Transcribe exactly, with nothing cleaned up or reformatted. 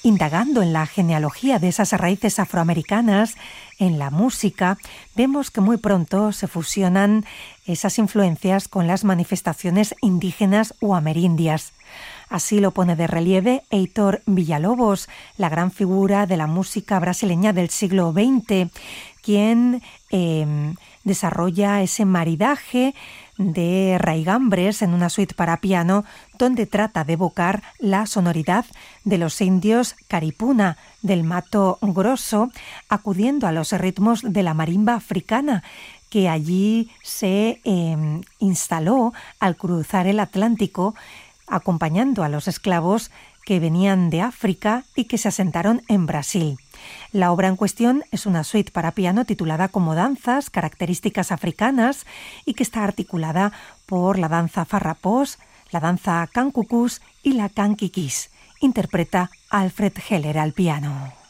Indagando en la genealogía de esas raíces afroamericanas, en la música, vemos que muy pronto se fusionan esas influencias con las manifestaciones indígenas o amerindias. Así lo pone de relieve Heitor Villa-Lobos, la gran figura de la música brasileña del siglo veinte, quien eh, desarrolla ese maridaje de raigambres en una suite para piano donde trata de evocar la sonoridad de los indios Caripuna del Mato Grosso, acudiendo a los ritmos de la marimba africana, que allí se eh, instaló al cruzar el Atlántico, acompañando a los esclavos que venían de África y que se asentaron en Brasil. La obra en cuestión es una suite para piano titulada como Danzas, características africanas, y que está articulada por la danza farrapós, la danza cancucús y la canquiquís. Interpreta Alfred Heller al piano.